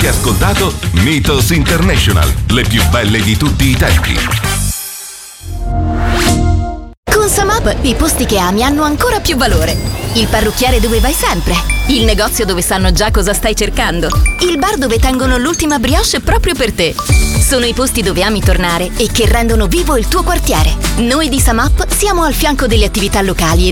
anche ascoltato Mythos International, le più belle di tutti i tempi. Con Samap i posti che ami hanno ancora più valore. Il parrucchiere dove vai sempre. Il negozio dove sanno già cosa stai cercando. Il bar dove tengono l'ultima brioche proprio per te. Sono i posti dove ami tornare e che rendono vivo il tuo quartiere. Noi di Samap siamo al fianco delle attività locali